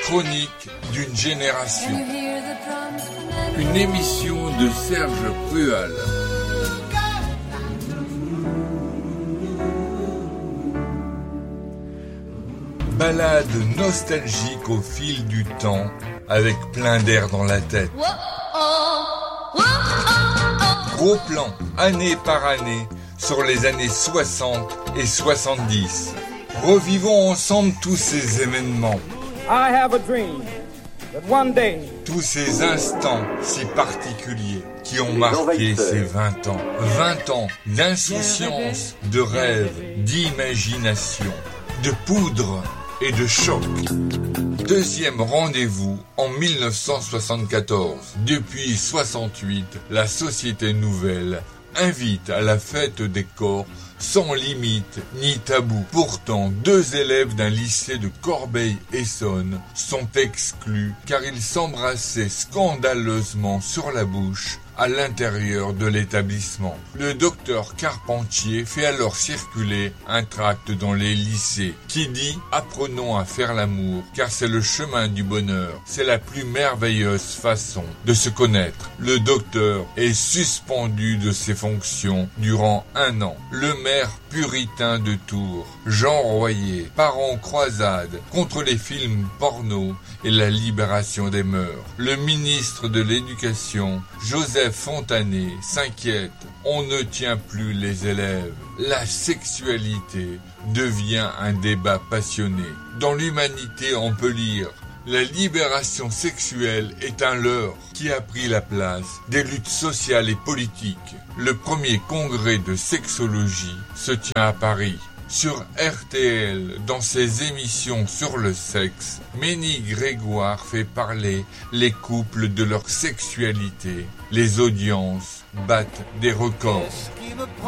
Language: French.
chronique d'une génération. Une émission de Serge Prual. Balade nostalgique au fil du temps, avec plein d'air dans la tête. Gros plan, année par année, sur les années 60 et 70. Revivons ensemble tous ces événements. I have a dream that one day, tous ces instants si particuliers qui ont marqué ces 20 ans. 20 ans d'insouciance, de rêve, d'imagination, de poudre et de choc. Deuxième rendez-vous en 1974. Depuis 68, la Société Nouvelle invite à la fête des corps sans limite ni tabou. Pourtant, 2 élèves d'un lycée de Corbeil-Essonnes sont exclus car ils s'embrassaient scandaleusement sur la bouche à l'intérieur de l'établissement. Le docteur Carpentier fait alors circuler un tract dans les lycées qui dit « Apprenons à faire l'amour, car c'est le chemin du bonheur, c'est la plus merveilleuse façon de se connaître ». Le docteur est suspendu de ses fonctions durant 1 an. Le maire puritain de Tours, Jean Royer, part en croisade contre les films porno et la libération des mœurs. Le ministre de l'Éducation, Joseph Fontanet, s'inquiète. On ne tient plus les élèves. La sexualité devient un débat passionné. Dans l'Humanité, on peut lire « La libération sexuelle est un leurre qui a pris la place des luttes sociales et politiques. » Le premier congrès de sexologie se tient à Paris. Sur RTL, dans ses émissions sur le sexe, Ménie Grégoire fait parler les couples de leur sexualité. Les audiences battent des records.